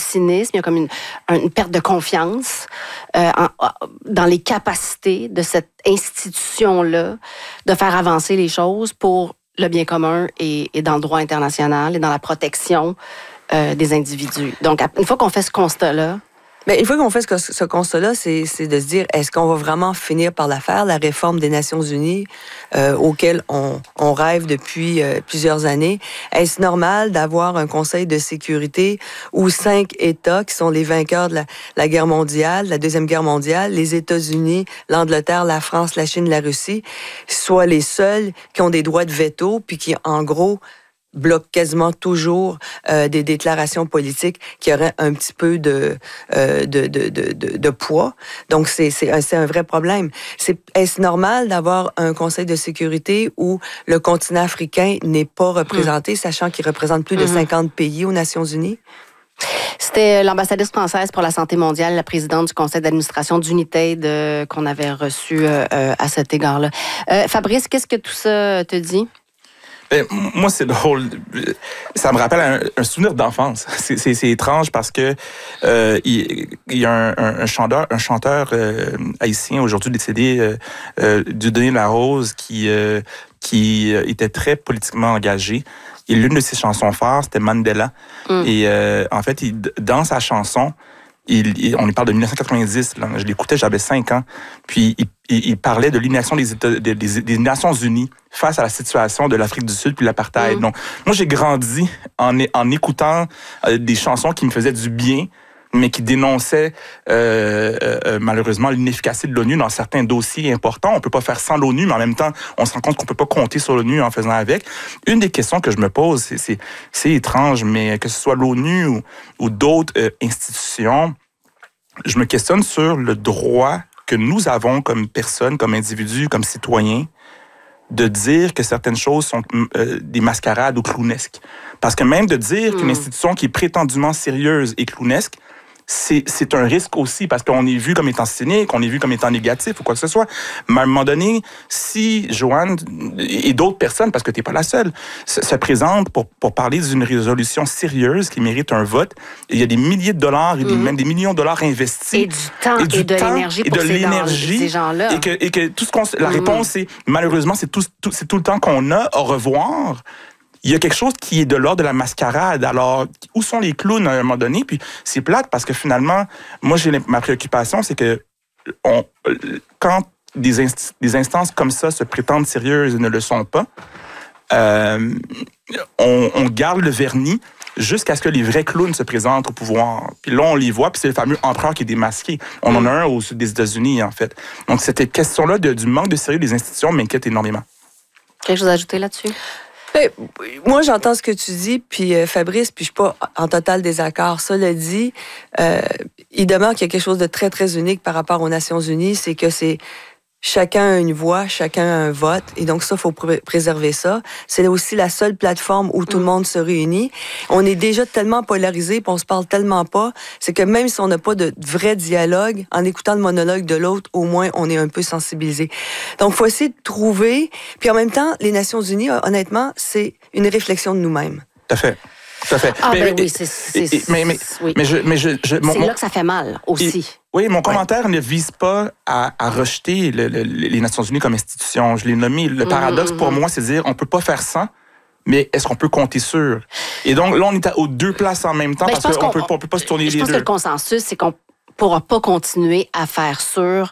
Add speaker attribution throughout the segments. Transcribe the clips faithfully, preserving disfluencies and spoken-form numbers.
Speaker 1: cynisme, il y a comme une, une perte de confiance euh, en, dans les capacités de cette institution-là de faire avancer les choses pour le bien commun et, et dans le droit international et dans la protection euh, des individus. Donc, une fois qu'on fait ce constat-là,
Speaker 2: mais une fois qu'on fait ce, ce constat-là, c'est, c'est de se dire, est-ce qu'on va vraiment finir par la faire, la réforme des Nations unies euh, auquel on, on rêve depuis euh, plusieurs années? Est-ce normal d'avoir un Conseil de sécurité où cinq États, qui sont les vainqueurs de la, la guerre mondiale, la Deuxième Guerre mondiale, les États-Unis, l'Angleterre, la France, la Chine, la Russie, soient les seuls qui ont des droits de veto, puis qui, en gros, bloque quasiment toujours euh, des déclarations politiques qui auraient un petit peu de, euh, de, de, de, de, de poids. Donc, c'est, c'est, un, c'est un vrai problème. C'est, est-ce normal d'avoir un Conseil de sécurité où le continent africain n'est pas représenté, mmh. sachant qu'il représente plus de mmh. cinquante pays aux Nations unies?
Speaker 1: C'était l'ambassadrice française pour la santé mondiale, la présidente du conseil d'administration d'United euh, qu'on avait reçu euh, euh, à cet égard-là. Euh, Fabrice, qu'est-ce que tout ça te dit?
Speaker 3: Ben, moi, c'est drôle. Ça me rappelle un, un souvenir d'enfance. C'est, c'est, c'est étrange parce que euh, il, il y a un, un, un chanteur, un chanteur euh, haïtien aujourd'hui décédé, euh, euh, Dieudonné Larose, qui euh, qui était très politiquement engagé. Et l'une de ses chansons phares, c'était Mandela. Mm. Et euh, en fait, il, dans sa chanson, il, il, on lui parle de dix-neuf cent quatre-vingt-dix. Là, je l'écoutais, j'avais cinq ans. Puis il, il, il parlait de l'inaction des, États, des, des, des Nations unies face à la situation de l'Afrique du Sud puis l'apartheid. Mmh. Donc, moi, j'ai grandi en, en écoutant euh, des chansons qui me faisaient du bien, mais qui dénonçaient euh, euh, malheureusement l'inefficacité de l'ONU dans certains dossiers importants. On peut pas faire sans l'ONU, mais en même temps, on se rend compte qu'on peut pas compter sur l'ONU en faisant avec. Une des questions que je me pose, c'est, c'est, c'est étrange, mais que ce soit l'ONU ou, ou d'autres euh, institutions, je me questionne sur le droit que nous avons comme personnes, comme individus, comme citoyens, de dire que certaines choses sont euh, des mascarades ou clownesques. Parce que même de dire mmh. qu'une institution qui est prétendument sérieuse et clownesque, c'est, c'est un risque aussi, parce qu'on est vu comme étant cynique, on est vu comme étant négatif ou quoi que ce soit. Mais à un moment donné, si Joanne et d'autres personnes, parce que tu n'es pas la seule, se, se présentent pour, pour parler d'une résolution sérieuse qui mérite un vote, il y a des milliers de dollars et des, mmh. même des millions de dollars investis.
Speaker 1: Et du temps et, du et de temps, l'énergie pour et de ces, l'énergie, ces gens-là. Et que, et que tout ce qu'on, la mmh. réponse, c'est malheureusement, c'est tout, tout, c'est tout le temps qu'on a. Au revoir. Il y a quelque chose qui est de l'ordre de la mascarade. Alors, où sont les clowns à un moment donné? Puis c'est plate parce que finalement, moi, j'ai ma préoccupation, c'est que on, quand des, inst- des instances comme ça se prétendent sérieuses et ne le sont pas, euh, on, on garde le vernis jusqu'à ce que les vrais clowns se présentent au pouvoir. Puis là, on les voit, puis c'est le fameux empereur qui est démasqué. On mm. en a un au sud des États-Unis, en fait. Donc, cette question-là de, du manque de sérieux des institutions m'inquiète énormément. Quelque chose à ajouter là-dessus?
Speaker 2: Ben, moi, j'entends ce que tu dis, puis euh, Fabrice, puis je suis pas en total désaccord. Cela dit, euh, il demeure qu'il y a quelque chose de très, très unique par rapport aux Nations unies, c'est que c'est chacun a une voix, chacun a un vote, et donc ça, il faut pr- préserver ça. C'est aussi la seule plateforme où tout le monde se réunit. On est déjà tellement polarisé, puis on se parle tellement pas, c'est que même si on n'a pas de vrai dialogue, en écoutant le monologue de l'autre, au moins, on est un peu sensibilisé. Donc, il faut essayer de trouver, puis en même temps, les Nations unies, honnêtement, c'est une réflexion de nous-mêmes.
Speaker 3: Tout à fait. Tout à fait.
Speaker 1: Ah,
Speaker 3: mais,
Speaker 1: ben
Speaker 3: mais,
Speaker 1: oui, c'est, c'est,
Speaker 3: et, mais, mais,
Speaker 1: oui.
Speaker 3: mais je, mais je, je,
Speaker 1: c'est
Speaker 3: mon,
Speaker 1: là que ça fait mal aussi.
Speaker 3: Et, oui, mon commentaire ouais. ne vise pas à, à rejeter le, le, les Nations unies comme institution. Je l'ai nommé. Le paradoxe mm-hmm. pour moi, c'est de dire on peut pas faire sans, mais est-ce qu'on peut compter sur? Et donc là, on est à, aux deux places en même temps ben, parce qu'on peut, on peut pas se tourner les deux. Je pense
Speaker 1: que le consensus, c'est qu'on pourra pas continuer à faire sur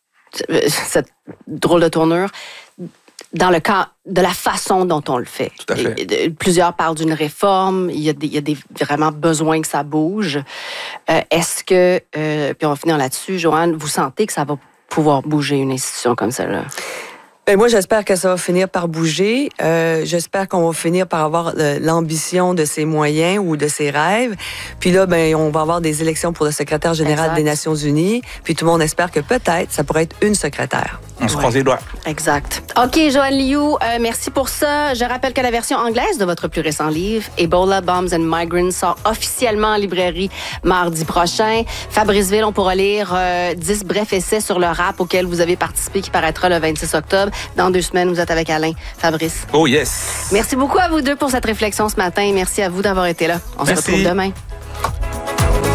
Speaker 1: cette drôle de tournure dans le cas de la façon dont on le fait.
Speaker 3: Tout à fait.
Speaker 1: Plusieurs parlent d'une réforme. Il y a, des, il y a des, vraiment besoin que ça bouge. Euh, est-ce que, euh, puis on va finir là-dessus, Joanne, vous sentez que ça va pouvoir bouger une institution comme celle-là?
Speaker 2: Ben moi, j'espère que ça va finir par bouger. Euh, j'espère qu'on va finir par avoir euh, l'ambition de ses moyens ou de ses rêves. Puis là, ben, on va avoir des élections pour le secrétaire général exact. Des Nations unies. Puis tout le monde espère que peut-être, ça pourrait être une secrétaire.
Speaker 3: On se croise les doigts.
Speaker 1: Exact. OK, Joanne Liu, euh, merci pour ça. Je rappelle que la version anglaise de votre plus récent livre, Ebola, Bombs and Migrants, sort officiellement en librairie mardi prochain. Fabrice Ville, on pourra lire euh, dix brefs essais sur le rap auquel vous avez participé, qui paraîtra le vingt-six octobre. Dans deux semaines, vous êtes avec Alain. Fabrice.
Speaker 3: Oh yes!
Speaker 1: Merci beaucoup à vous deux pour cette réflexion ce matin. Merci à vous d'avoir été là. On
Speaker 3: Merci.
Speaker 1: se retrouve demain.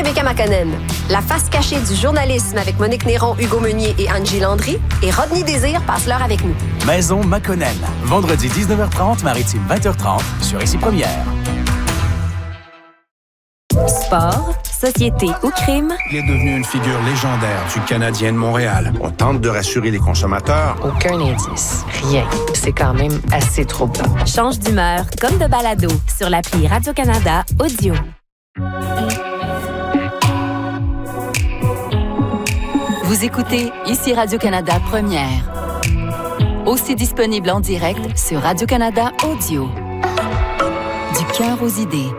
Speaker 4: Rebecca McConnell. La face cachée du journalisme avec Monique Néron, Hugo Meunier et Angie Landry. Et Rodney Désir passe l'heure avec nous.
Speaker 5: Maison McConnell. Vendredi dix-neuf heures trente, Maritime vingt heures trente, sur Ici Première.
Speaker 6: Sport, société ou crime.
Speaker 7: Il est devenu une figure légendaire du Canadien de Montréal.
Speaker 8: On tente de rassurer les consommateurs.
Speaker 9: Aucun indice. Rien. C'est quand même assez troublant.
Speaker 6: Change d'humeur comme de balado sur l'appli Radio-Canada Audio.
Speaker 10: Vous écoutez Ici Radio-Canada Première. Aussi disponible en direct sur Radio-Canada Audio. Du cœur aux idées.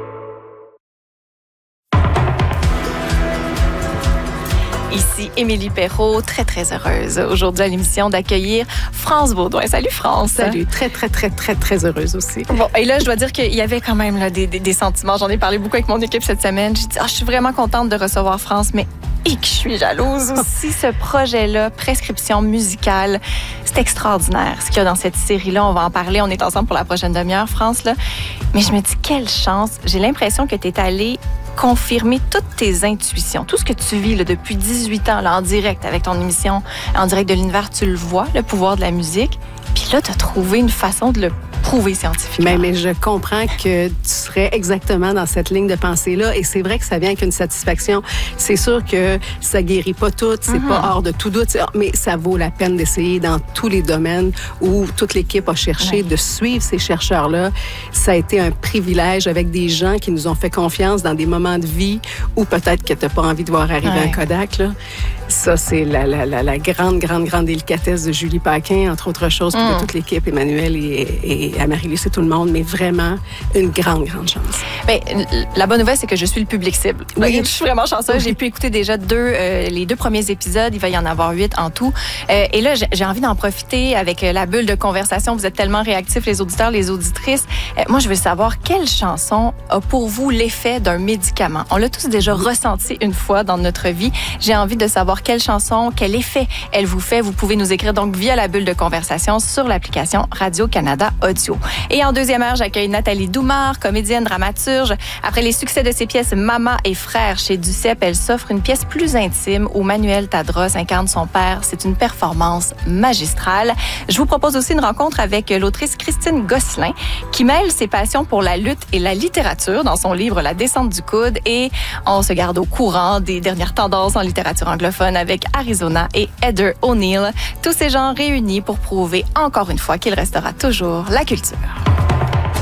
Speaker 11: Ici Émilie Perrault, très, très heureuse aujourd'hui à l'émission d'accueillir France Beaudoin. Salut France!
Speaker 12: Salut, très, très, très, très, très heureuse aussi.
Speaker 11: Bon, et là, je dois dire qu'il y avait quand même là, des, des, des sentiments. J'en ai parlé beaucoup avec mon équipe cette semaine. J'ai dit, ah, je suis vraiment contente de recevoir France, mais et que je suis jalouse aussi. Ce projet-là, Prescription musicale, c'est extraordinaire ce qu'il y a dans cette série-là. On va en parler. On est ensemble pour la prochaine demi-heure, France. Là. Mais je me dis, quelle chance. J'ai l'impression que tu es allée confirmer toutes tes intuitions, tout ce que tu vis là, depuis dix-huit ans là, en direct avec ton émission en direct de l'univers, tu le vois, le pouvoir de la musique. Puis là, tu as trouvé une façon de le prouver scientifiquement.
Speaker 12: Mais, mais je comprends que tu serais exactement dans cette ligne de pensée-là. Et c'est vrai que ça vient avec une satisfaction. C'est sûr que ça guérit pas tout, c'est mm-hmm. pas hors de tout doute, mais ça vaut la peine d'essayer dans tous les domaines où toute l'équipe a cherché, ouais. de suivre ces chercheurs-là. Ça a été un privilège avec des gens qui nous ont fait confiance dans des moments de vie où peut-être que tu n'as pas envie de voir arriver ouais. un Kodak. Là. Ça, c'est la, la, la, la grande, grande, grande délicatesse de Julie Paquin, entre autres choses, puis mm. de toute l'équipe, Emmanuel et, et Marie-Lise et tout le monde, mais vraiment une grande, grande chance.
Speaker 11: Bien, la bonne nouvelle, c'est que je suis le public cible. Oui. Je suis vraiment chanceuse. Oui. J'ai pu écouter déjà deux, euh, les deux premiers épisodes. Il va y en avoir huit en tout. Euh, et là, j'ai envie d'en profiter avec la bulle de conversation. Vous êtes tellement réactifs, les auditeurs, les auditrices. Euh, moi, je veux savoir quelle chanson a pour vous l'effet d'un médicament. On l'a tous déjà ressenti une fois dans notre vie. J'ai envie de savoir quelle chanson, quel effet elle vous fait. Vous pouvez nous écrire donc via la bulle de conversation sur l'application Radio-Canada Audio. Et en deuxième heure, j'accueille Nathalie Doumard, comédienne, dramaturge. Après les succès de ses pièces Maman et Frère chez Duceppe, elle s'offre une pièce plus intime où Manuel Tadros incarne son père. C'est une performance magistrale. Je vous propose aussi une rencontre avec l'autrice Christine Gosselin qui mêle ses passions pour la lutte et la littérature dans son livre La descente du coude. Et on se garde au courant des dernières tendances en littérature anglophone avec Arizona et Heather O'Neill. Tous ces gens réunis pour prouver encore une fois qu'il restera toujours la culture.